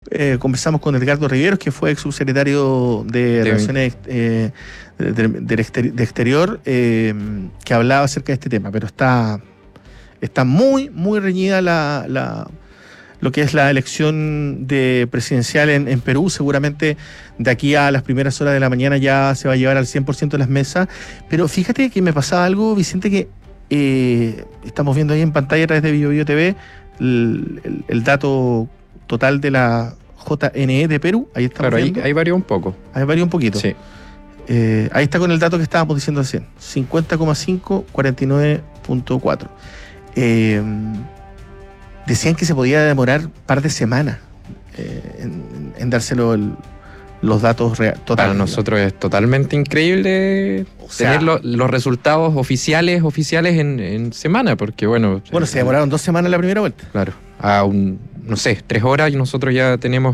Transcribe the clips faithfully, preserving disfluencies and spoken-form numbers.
eh, conversamos con Edgardo Riveros, que fue ex subsecretario de, de Relaciones eh, de, de, de, exter, de Exterior, eh, que hablaba acerca de este tema, pero está, está muy, muy reñida la, la, lo que es la elección de presidencial en, en Perú. Seguramente de aquí a las primeras horas de la mañana ya se va a llevar al cien por ciento de las mesas, pero fíjate que me pasaba algo, Vicente, que eh, estamos viendo ahí en pantalla a través de Bio Bio T V el, el, el dato total de la J N E de Perú. Ahí estamos claro, viendo. Ahí, ahí varió un poco. Ahí varió un poquito. Sí. Eh, ahí está con el dato que estábamos diciendo recién. cincuenta coma cinco, cuarenta y nueve punto cuatro. Eh, decían que se podía demorar un par de semanas eh, en, en dárselo el, los datos reales. Para nosotros es totalmente increíble o sea, tener lo, los resultados oficiales oficiales en, en semana, porque bueno... Bueno, se demoraron dos semanas la primera vuelta. Claro, a un, no sé, tres horas y nosotros ya tenemos,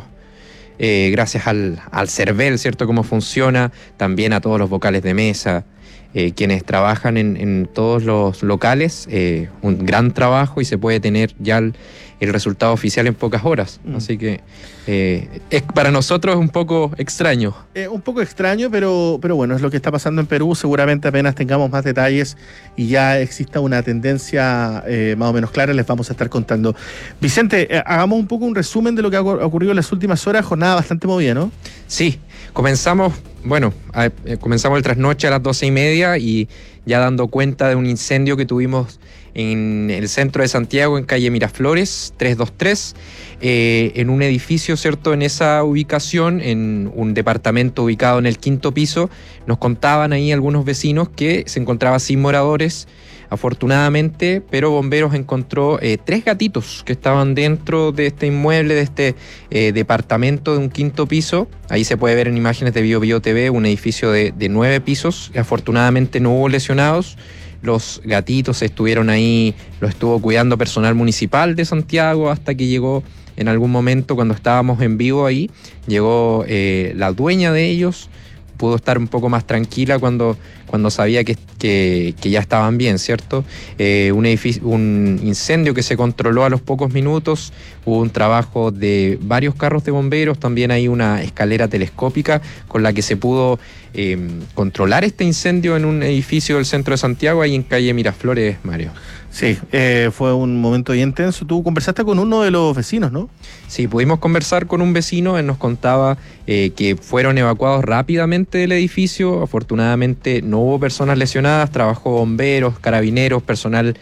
eh, gracias al, al CERVEL, ¿cierto? Cómo funciona, también a todos los vocales de mesa, eh, quienes trabajan en, en todos los locales, eh, un gran trabajo y se puede tener ya el, el resultado oficial en pocas horas. Mm. Así que eh, es para nosotros un poco extraño. Eh, un poco extraño, pero, pero bueno, es lo que está pasando en Perú. Seguramente apenas tengamos más detalles y ya exista una tendencia eh, más o menos clara, les vamos a estar contando. Vicente, eh, hagamos un poco un resumen de lo que ha ocurrido en las últimas horas. Jornada bastante movida, ¿no? Sí, comenzamos, bueno, a, eh, comenzamos el trasnoche a las doce y media y ya dando cuenta de un incendio que tuvimos en el centro de Santiago, en calle Miraflores, trescientos veintitrés, eh, en un edificio, ¿cierto? En esa ubicación, en un departamento ubicado en el quinto piso, nos contaban ahí algunos vecinos que se encontraba sin moradores, afortunadamente, pero Bomberos encontró eh, tres gatitos que estaban dentro de este inmueble, de este eh, departamento de un quinto piso. Ahí se puede ver en imágenes de Bio Bio T V, un edificio de, de nueve pisos, que afortunadamente no hubo lesionados. Los gatitos estuvieron ahí, los estuvo cuidando personal municipal de Santiago hasta que llegó en algún momento, cuando estábamos en vivo ahí, llegó eh, la dueña de ellos, pudo estar un poco más tranquila cuando, cuando sabía que, que, que ya estaban bien, ¿cierto? Eh, un, edificio, un incendio que se controló a los pocos minutos, hubo un trabajo de varios carros de bomberos, también hay una escalera telescópica con la que se pudo eh, controlar este incendio en un edificio del centro de Santiago, ahí en calle Miraflores, Mario. Sí, eh, fue un momento bien intenso. Tú conversaste con uno de los vecinos, ¿no? Sí, pudimos conversar con un vecino, él nos contaba eh, que fueron evacuados rápidamente del edificio, afortunadamente no hubo personas lesionadas, trabajó bomberos, carabineros, personal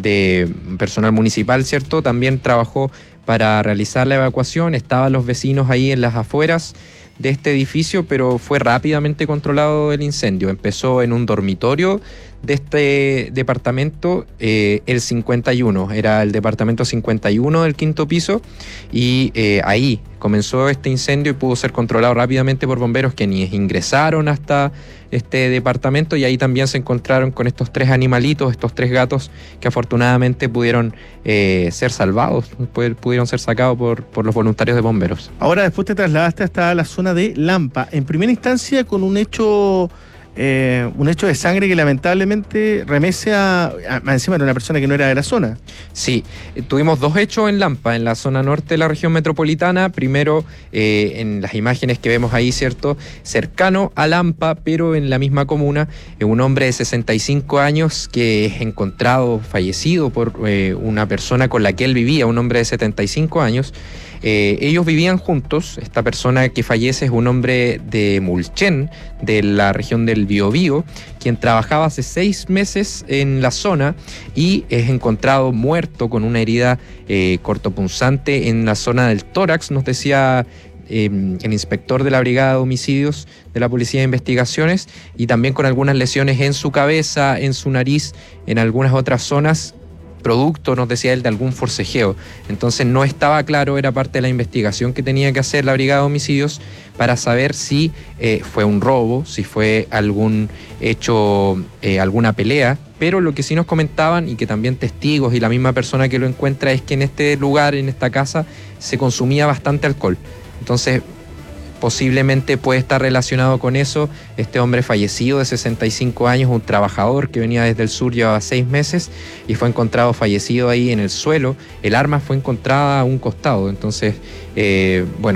de personal municipal, ¿cierto? También trabajó para realizar la evacuación, estaban los vecinos ahí en las afueras de este edificio, pero fue rápidamente controlado el incendio. Empezó en un dormitorio de este departamento, eh, el cincuenta y uno, era el departamento cincuenta y uno del quinto piso, y eh, ahí comenzó este incendio y pudo ser controlado rápidamente por bomberos, quienes ingresaron hasta este departamento, y ahí también se encontraron con estos tres animalitos, estos tres gatos, que afortunadamente pudieron eh, ser salvados, pudieron ser sacados por, por los voluntarios de bomberos. Ahora después te trasladaste hasta la zona de Lampa, en primera instancia con un hecho... Eh, un hecho de sangre que lamentablemente remece a, a, encima de una persona que no era de la zona. Sí, eh, tuvimos dos hechos en Lampa, en la zona norte de la región metropolitana. Primero, eh, en las imágenes que vemos ahí, ¿cierto? Cercano a Lampa, pero en la misma comuna, eh, un hombre de sesenta y cinco años que es encontrado fallecido por eh, una persona con la que él vivía, un hombre de setenta y cinco años. Eh, ellos vivían juntos. Esta persona que fallece es un hombre de Mulchen, de la región del Biobío, quien trabajaba hace seis meses en la zona y es encontrado muerto con una herida eh, cortopunzante en la zona del tórax, nos decía eh, el inspector de la Brigada de Homicidios de la Policía de Investigaciones, y también con algunas lesiones en su cabeza, en su nariz, en algunas otras zonas, producto, nos decía él, de algún forcejeo. Entonces no estaba claro, era parte de la investigación que tenía que hacer la Brigada de Homicidios para saber si eh, fue un robo, si fue algún hecho, eh, alguna pelea, pero lo que sí nos comentaban, y que también testigos y la misma persona que lo encuentra, es que en este lugar, en esta casa, se consumía bastante alcohol. Entonces posiblemente puede estar relacionado con eso. Este hombre fallecido de sesenta y cinco años, un trabajador que venía desde el sur, llevaba seis meses y fue encontrado fallecido ahí en el suelo. El arma fue encontrada a un costado. Entonces, eh, bueno,